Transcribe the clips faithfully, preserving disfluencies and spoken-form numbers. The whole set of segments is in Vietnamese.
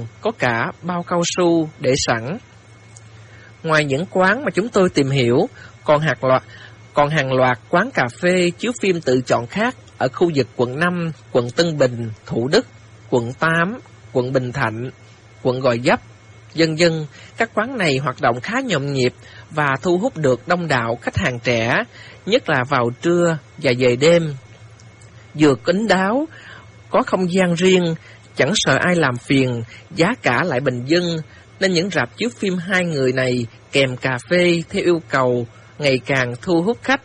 thường có cả bao cao su để sẵn. Ngoài những quán mà chúng tôi tìm hiểu, còn hàng loạt, còn hàng loạt quán cà phê chiếu phim tự chọn khác ở khu vực quận năm, quận Tân Bình, Thủ Đức, quận tám, quận Bình Thạnh, quận Gò Vấp, vân vân. Các quán này hoạt động khá nhộn nhịp và thu hút được đông đảo khách hàng trẻ, nhất là vào trưa và về đêm. Vừa kín đáo, có không gian riêng, chẳng sợ ai làm phiền, giá cả lại bình dân, nên những rạp chiếu phim hai người này kèm cà phê theo yêu cầu ngày càng thu hút khách.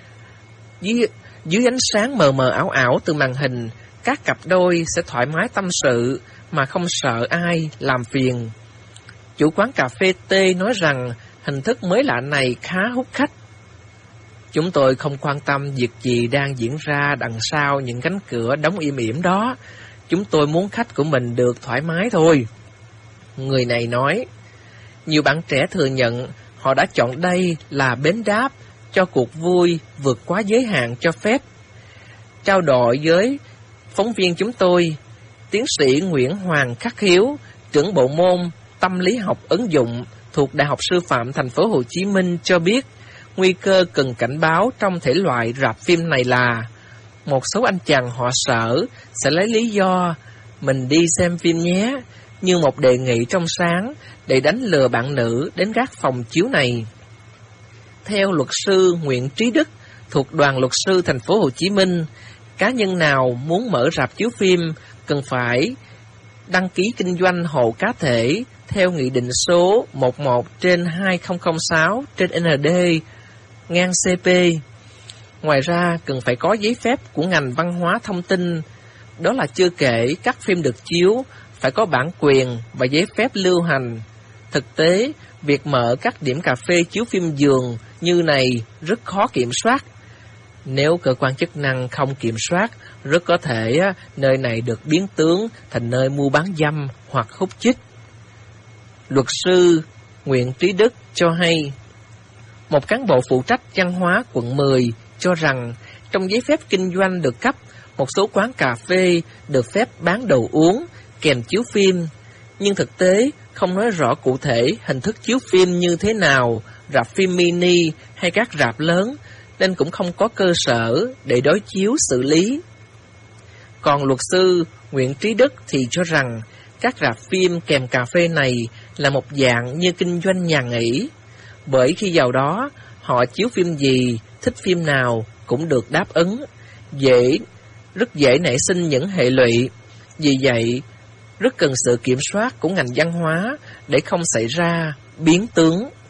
Dưới, dưới ánh sáng mờ mờ ảo ảo từ màn hình, các cặp đôi sẽ thoải mái tâm sự mà không sợ ai làm phiền. Chủ quán cà phê T nói rằng hình thức mới lạ này khá hút khách. Chúng tôi không quan tâm việc gì đang diễn ra đằng sau những cánh cửa đóng im ỉm đó. Chúng tôi muốn khách của mình được thoải mái thôi. Người này nói, nhiều bạn trẻ thừa nhận họ đã chọn đây là bến đáp cho cuộc vui vượt quá giới hạn cho phép. Trao đổi với phóng viên chúng tôi, tiến sĩ Nguyễn Hoàng Khắc Hiếu, trưởng bộ môn tâm lý học ứng dụng thuộc Đại học Sư phạm Thành phố Hồ Chí Minh cho biết, nguy cơ cần cảnh báo trong thể loại rạp phim này là một số anh chàng họ sở sẽ lấy lý do mình đi xem phim nhé như một đề nghị trong sáng để đánh lừa bạn nữ đến các phòng chiếu này. Theo luật sư Nguyễn Trí Đức thuộc Đoàn Luật sư Thành phố Hồ Chí Minh, cá nhân nào muốn mở rạp chiếu phim cần phải đăng ký kinh doanh hộ cá thể theo Nghị định số mười một trên hai nghìn không trăm sáu trên N D ngang C P. Ngoài ra cần phải có giấy phép của ngành văn hóa thông tin. Đó là chưa kể các phim được chiếu phải có bản quyền và giấy phép lưu hành. Thực tế, việc mở các điểm cà phê chiếu phim giường như này rất khó kiểm soát. Nếu cơ quan chức năng không kiểm soát, rất có thể nơi này được biến tướng thành nơi mua bán dâm hoặc hút chích. Luật sư Nguyễn Trí Đức cho hay, một cán bộ phụ trách văn hóa quận mười cho rằng trong giấy phép kinh doanh được cấp, một số quán cà phê được phép bán đồ uống kèm chiếu phim, nhưng thực tế không nói rõ cụ thể hình thức chiếu phim như thế nào, rạp phim mini hay các rạp lớn, nên cũng không có cơ sở để đối chiếu xử lý. Còn luật sư Nguyễn Trí Đức thì cho rằng các rạp phim kèm cà phê này là một dạng như kinh doanh nhà nghỉ, bởi khi vào đó họ chiếu phim gì, thích phim nào cũng được đáp ứng, dễ rất dễ nảy sinh những hệ lụy. Vì vậy, rất cần sự kiểm soát của ngành văn hóa để không xảy ra biến tướng.